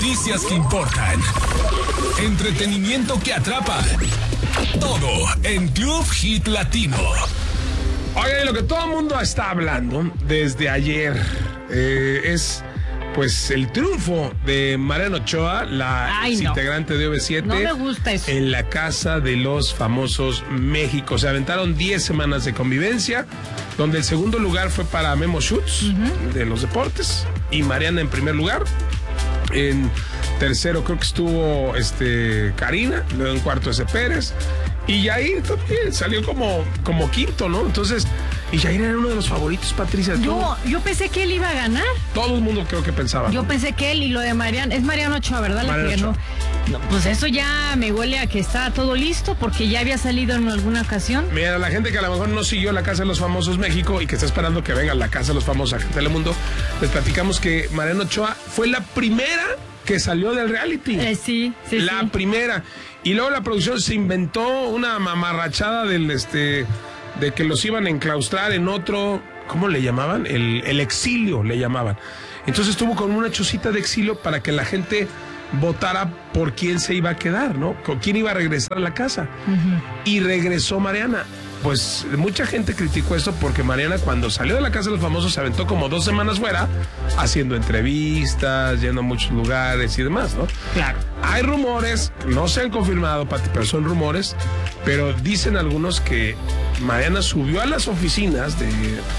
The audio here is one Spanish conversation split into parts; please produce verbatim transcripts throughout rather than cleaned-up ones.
Noticias que importan. Entretenimiento que atrapa. Todo en Club Hit Latino. Oye, lo que todo el mundo está hablando desde ayer eh, es pues el triunfo de Mariana Ochoa, la Ay, no. integrante de O V siete. No me gusta eso. En la Casa de los Famosos México. Se aventaron diez semanas de convivencia, donde el segundo lugar fue para Memo Schutz, uh-huh. de los deportes, y Mariana en primer lugar. En tercero creo que estuvo este Karina, luego en cuarto ese Pérez, y Yair también salió como, como quinto, ¿no? Entonces, y Yair era uno de los favoritos, Patricia. Yo, yo pensé que él iba a ganar. Todo el mundo creo que pensaba. Yo ¿no? pensé que él, y lo de Mariana, es Mariana Ochoa, ¿verdad? Mariana la que Ochoa. No, pues eso ya me huele a que está todo listo, porque ya había salido en alguna ocasión. Mira, la gente que a lo mejor no siguió la Casa de los Famosos México y que está esperando que venga la Casa de los Famosos a Telemundo, les platicamos que Mariana Ochoa fue la primera que salió del reality. Eh, sí, sí, La sí. primera. Y luego la producción se inventó una mamarrachada del este de que los iban a enclaustrar en otro, ¿cómo le llamaban? El, el exilio le llamaban. Entonces estuvo con una chocita de exilio para que la gente votara por quién se iba a quedar, ¿no? Con quién iba a regresar a la casa. Uh-huh. Y regresó Mariana. Pues mucha gente criticó esto porque Mariana, cuando salió de la Casa de los Famosos, se aventó como dos semanas fuera haciendo entrevistas, yendo a muchos lugares y demás, ¿no? Claro. Hay rumores, no se han confirmado, Pati, pero son rumores, pero dicen algunos que Mariana subió a las oficinas de,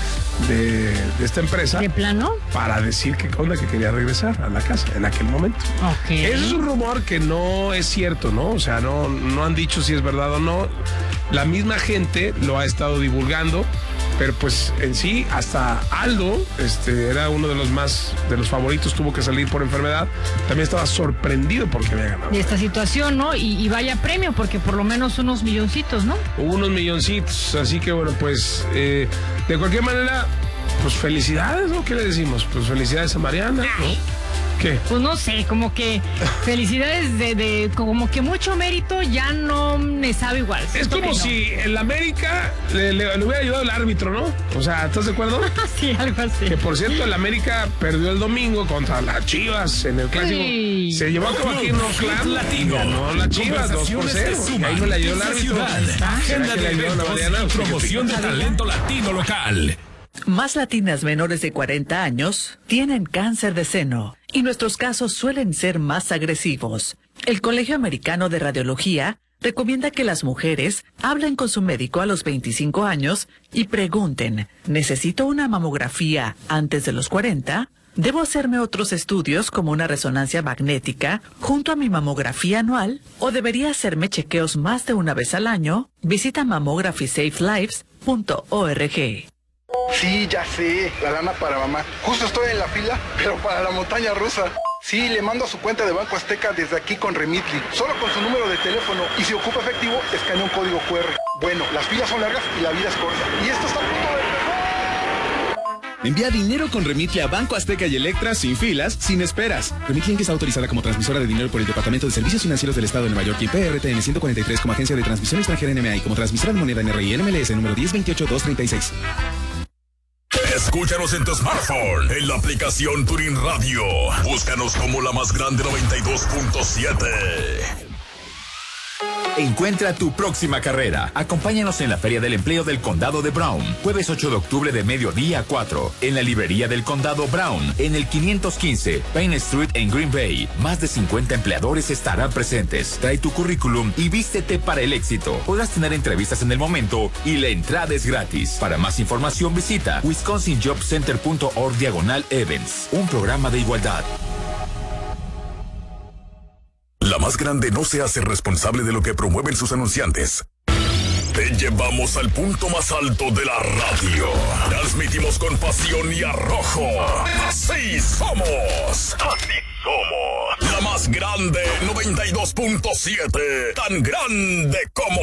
de, de esta empresa. ¿De plano? Para decir que onda que quería regresar a la casa en aquel momento. Ok. Ese es un rumor que no es cierto, ¿no? O sea, no, no han dicho si es verdad o no. La misma gente lo ha estado divulgando, pero pues en sí, hasta Aldo, este, era uno de los más, de los favoritos, tuvo que salir por enfermedad. También estaba sorprendido porque había ganado. De esta situación, ¿no? Y, y vaya premio, porque por lo menos unos milloncitos, ¿no? Hubo unos milloncitos, así que bueno, pues, eh, de cualquier manera, pues felicidades, ¿no? ¿Qué le decimos? Pues felicidades a Mariana, ¿no? ¿Qué? Pues no sé, como que felicidades de, de como que mucho mérito ya no me sabe igual. Es como no. si en la América le, le, le hubiera ayudado el árbitro, ¿no? O sea, ¿estás de acuerdo? Sí, algo así. Que por cierto, el América perdió el domingo contra las Chivas en el clásico. Sí. Se llevó a cabo aquí en Oakland Latino. Ganó las Chivas dos por cero. Y ahí me la ayudó el árbitro. Agenda de eventos y promoción de talento latino local. Más latinas menores de cuarenta años tienen cáncer de seno y nuestros casos suelen ser más agresivos. El Colegio Americano de Radiología recomienda que las mujeres hablen con su médico a los veinticinco años y pregunten, ¿necesito una mamografía antes de los cuarenta? ¿Debo hacerme otros estudios como una resonancia magnética junto a mi mamografía anual? ¿O debería hacerme chequeos más de una vez al año? Visita mammography safe lives punto org. Sí, ya sé, la lana para mamá. Justo estoy en la fila, pero para la montaña rusa. Sí, le mando a su cuenta de Banco Azteca desde aquí con Remitly. Solo con su número de teléfono. Y si ocupa efectivo, escanea un código cu erre. Bueno, las filas son largas y la vida es corta. Y esto está a punto de... Envía dinero con Remitly a Banco Azteca y Electra sin filas, sin esperas. Remitly Inc está autorizada como transmisora de dinero por el Departamento de Servicios Financieros del Estado de Nueva York y P R T N ciento cuarenta y tres como agencia de transmisión extranjera N M A y como transmisora de moneda N R I N M L S número diez veintiocho dos treinta y seis. Escúchanos en tu smartphone, en la aplicación Tuning Radio. Búscanos como La Más Grande noventa y dos punto siete. Encuentra tu próxima carrera. Acompáñanos en la Feria del Empleo del Condado de Brown. Jueves ocho de octubre de mediodía a cuatro. En la librería del Condado Brown. En el quinientos quince Payne Street en Green Bay. Más de cincuenta empleadores estarán presentes. Trae tu currículum y vístete para el éxito. Podrás tener entrevistas en el momento y la entrada es gratis. Para más información visita wisconsin job center punto org diagonal events. Un programa de igualdad. La Más Grande no se hace responsable de lo que promueven sus anunciantes. Te llevamos al punto más alto de la radio. Transmitimos con pasión y arrojo. Así somos. Así somos. La Más Grande noventa y dos punto siete. Tan grande como